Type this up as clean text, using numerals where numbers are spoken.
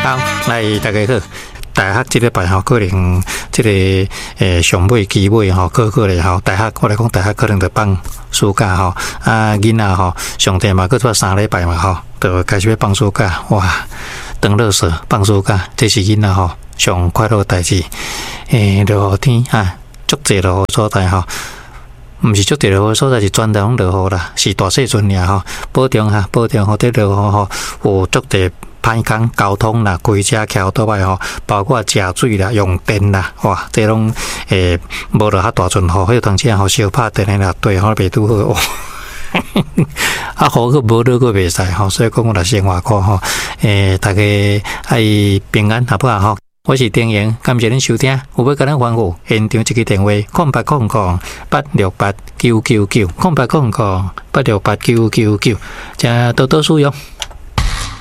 好，来大家好。大学这个拜吼，可能这个上尾期尾吼，考咧吼。大学我来讲，大学可能就放暑假吼。囡仔吼，上帝嘛，搁做3礼拜嘛吼，就开始要放暑假。哇，当垃圾放暑假，这是囡仔吼上快乐代志。落雨天足济落雨所在吼。毋是足地落雨所在，是全台拢落雨啦，是大细阵尔吼。保重吼，这落雨吼有足地歹工交通啦，开车桥倒摆吼，包括食水啦、用电啦，哇，这拢无落遐大阵雨，迄当时吼小拍电的啦，对吼袂拄好。雨个无落个袂使吼，所以讲我来生活看吼，大家爱平安好不好吼？我是丁莹，感谢恁收听。有要甲咱吩咐，现场一个电话：0800-868-999，0800-868-999，请多多使用。